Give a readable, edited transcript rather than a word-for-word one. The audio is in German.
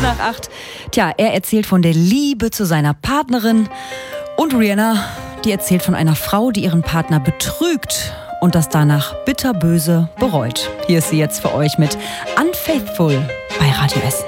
nach 8. Tja, er erzählt von der Liebe zu seiner Partnerin. Und Rihanna, die erzählt von einer Frau, die ihren Partner betrügt und das danach bitterböse bereut. Hier ist sie jetzt für euch mit Unfaithful bei Radio Essen.